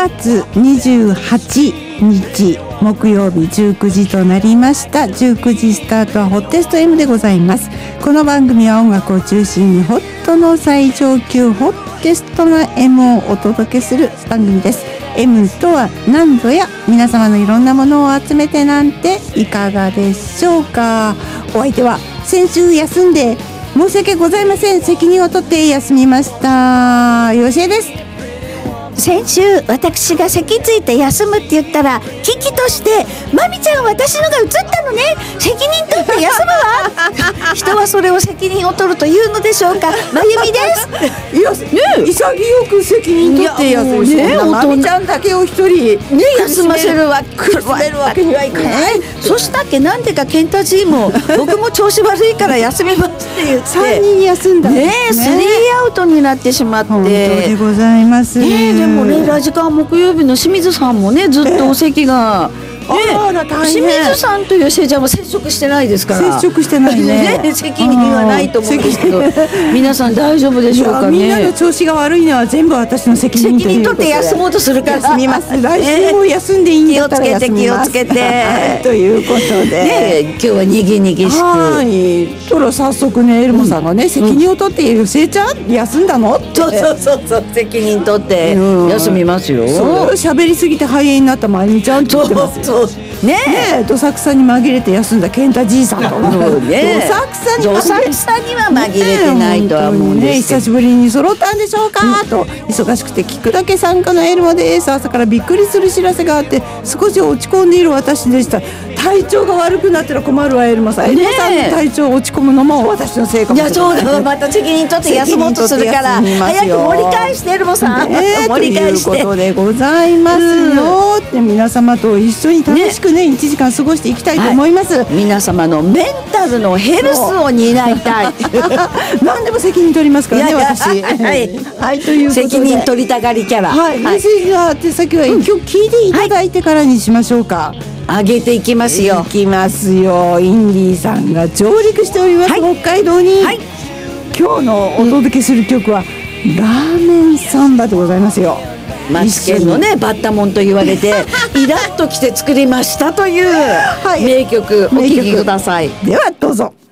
月28日木曜日19時となりました。19時スタートはホッテスト M でございます。この番組は音楽を中心にホットの最上級ホッテストな M をお届けする番組です。 M とは何ぞや皆様のいろんなものを集めてなんていかがでしょうか。お相手は先週休んで申し訳ございません。責任を取って休みましたよしえです。 先週私が席ついて休むって言ったら危機としてまみちゃん私のが映ったのね、責任取って休むわ人はそれを責任を取るというのでしょうか。まゆみですいや、ね、潔く責任取って休むね。まみちゃんだけを一人ね休ませるわけにはいかない。そしたっけ、なんでかケンタジーも僕も調子悪いから休みますって言って 3人休んだんですね。 スリーアウトになってしまって。 本当でございます。 でもね、ラジカン木曜日の清水さんもねずっとお席が、清水さんと吉江ちゃんは接触してないですから。 接触してないね責任はないと思うんですけど皆さん大丈夫でしょうかね。 みんなの調子が悪いのは全部私の責任ということで責任取って休もうとするから休みます。来週も休んでいいんだったら休みます。 気をつけてということで、 今日はにぎにぎしく。 はい。とら早速ね、エルモさんがね、責任を取っている吉江ちゃん休んだのって。 そう責任取って休みますよ。 喋りすぎて肺炎になったまゆみちゃんって言ってますよ。ねえ、どさくさに紛れて休んだ健太じいさんとどさくさには紛れてないとは思うんですけど、 久しぶりに揃ったんでしょうか、と忙しくて聞くだけ参加のエルモです。朝からびっくりする知らせがあって少し落ち込んでいる私でした。体調が悪くなったら困るわエルモさん。エルモさんの体調落ち込むのも私のせいかもしれない。 いやそうだ、また責任取って休もうとするから早く盛り返してエルモさん、盛り返してということでございますよ。って皆様と一緒に楽しくね1時間過ごしていきたいと思います。 皆様のメンタルのヘルスを担いたい何でも責任取りますからね私。はいということで責任取りたがりキャラ。 メッセージは手先は今日聞いていただいてからにしましょうか。 上げていきますよ。 いきますよ。インディーさんが上陸しております、北海道に、今日のお届けする曲は、ラーメンサンバでございますよ。 マツケンのねバッタモンと言われてイラッときて作りましたという名曲、お聴きください。 ではどうぞ。